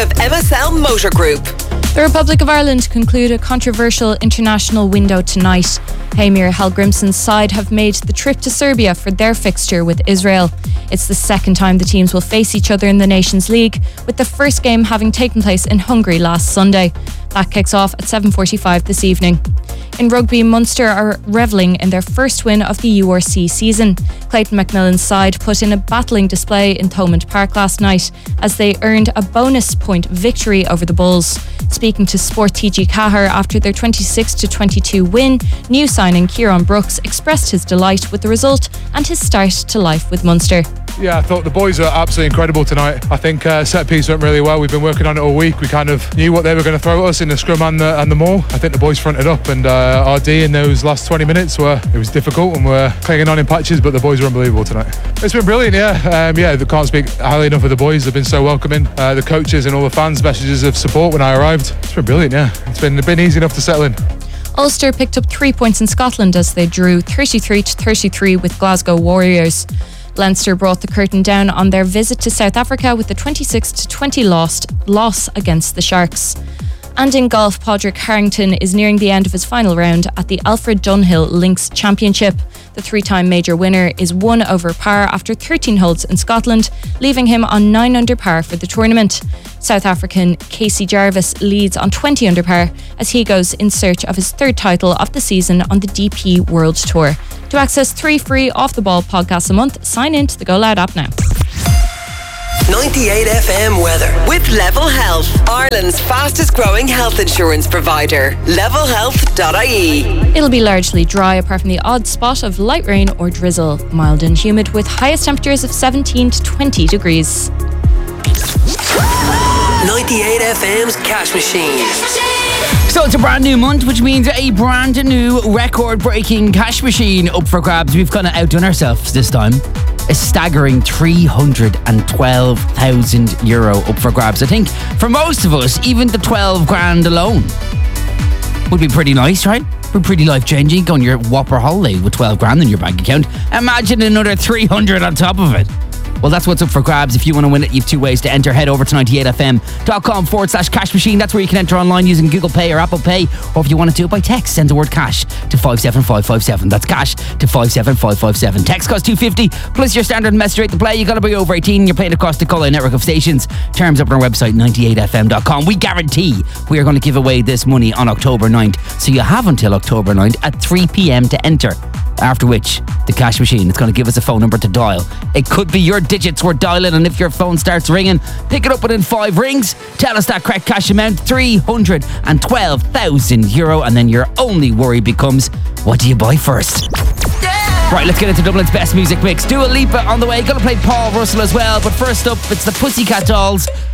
of MSL Motor Group. The Republic of Ireland conclude a controversial international window tonight. Heimir Hallgrimsson's side have made the trip to Serbia for their fixture with Israel. It's the second time the teams will face each other in the Nations League, with the first game having taken place in Hungary last Sunday. That kicks off at 7:45 this evening. In rugby, Munster are revelling in their first win of the URC season. Clayton McMillan's side put in a battling display in Thomond Park last night as they earned a bonus point victory over the Bulls. Speaking to Sport TG Cahir after their 26-22 win, new signing Kieran Brooks expressed his delight with the result and his start to life with Munster. Yeah, I thought the boys were absolutely incredible tonight. I think set piece went really well. We've been working on it all week. We kind of knew what they were going to throw at us in the scrum and the maul. I think the boys fronted up, and our D in those last 20 minutes it was difficult and we're clinging on in patches, but the boys were unbelievable tonight. It's been brilliant, yeah. They can't speak highly enough of the boys. They've been so welcoming. The coaches and all the fans' messages of support when I arrived. It's been brilliant, yeah. It's been easy enough to settle in. Ulster picked up 3 points in Scotland as they drew 33-33 with Glasgow Warriors. Leinster brought the curtain down on their visit to South Africa with a 26-20 loss against the Sharks. And in golf, Padraig Harrington is nearing the end of his final round at the Alfred Dunhill Links Championship. The three-time major winner is 1 over par after 13 holes in Scotland, leaving him on 9 under par for the tournament. South African Casey Jarvis leads on 20 under par as he goes in search of his third title of the season on the DP World Tour. To access 3 free Off the Ball podcasts a month, sign in to the Go Loud app now. 98 FM weather with Level Health, Ireland's fastest growing health insurance provider. levelhealth.ie. It'll be largely dry apart from the odd spot of light rain or drizzle. Mild and humid with highest temperatures of 17 to 20 degrees. 98 FM's Cash Machine. So it's a brand new month, which means a brand new record-breaking cash machine up for grabs. We've kind of outdone ourselves this time. A staggering €312,000 up for grabs. I think for most of us, even the 12 grand alone would be pretty nice, right? Pretty life-changing. Go on your whopper holiday with 12 grand in your bank account. Imagine another 300 on top of it. Well, that's what's up for grabs. If you want to win it, you've 2 ways to enter. Head over to 98fm.com/cash machine. That's where you can enter online using Google Pay or Apple Pay. Or if you want to do it by text, send the word cash to 57557. That's cash to 57557. Text costs $2.50 plus your standard message rate to play. You got to be over 18. You're playing across the Colour network of stations. Terms up on our website, 98fm.com. We guarantee we are going to give away this money on October 9th. So you have until October 9th at 3 p.m. to enter. After which, the cash machine is going to give us a phone number to dial. It could be your digits we're dialing, and if your phone starts ringing, pick it up within 5 rings. Tell us that correct cash amount, €312,000, and then your only worry becomes, what do you buy first? Yeah! Right, let's get into Dublin's best music mix. Dua Lipa on the way. Going to play Paul Russell as well, but first up, it's the Pussycat Dolls.